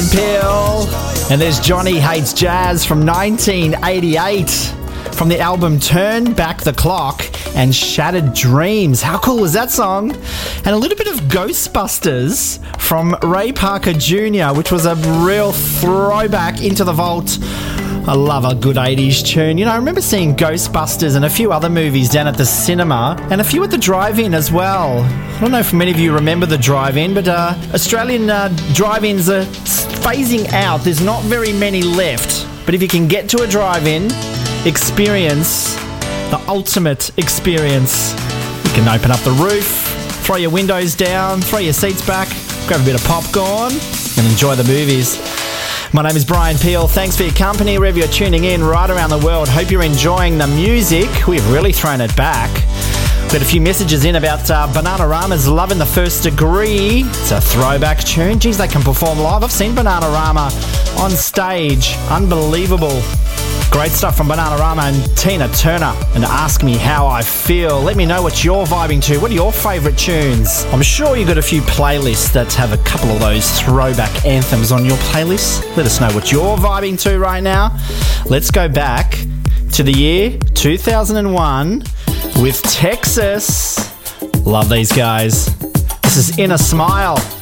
Brian Peel. And there's Johnny Hates Jazz from 1988 from the album Turn Back the Clock and Shattered Dreams. How cool is that song? And a little bit of Ghostbusters from Ray Parker Jr., which was a real throwback into the vault. I love a good 80s tune. You know, I remember seeing Ghostbusters and a few other movies down at the cinema and a few at the drive-in as well. I don't know if many of you remember the drive-in, but Australian drive-ins are phasing out. There's not very many left. But if you can get to a drive-in, experience the ultimate experience. You can open up the roof, throw your windows down, throw your seats back, grab a bit of popcorn and enjoy the movies. My name is Brian Peel. Thanks for your company wherever you're tuning in right around the world. Hope you're enjoying the music. We've really thrown it back. We've got a few messages in about Bananarama's Love in the First Degree. It's a throwback tune. Geez, they can perform live. I've seen Bananarama on stage. Unbelievable. Great stuff from Bananarama and Tina Turner. And Ask Me How I Feel. Let me know what you're vibing to. What are your favourite tunes? I'm sure you've got a few playlists that have a couple of those throwback anthems on your playlist. Let us know what you're vibing to right now. Let's go back to the year 2001 with Texas. Love these guys. This is Inner Smile.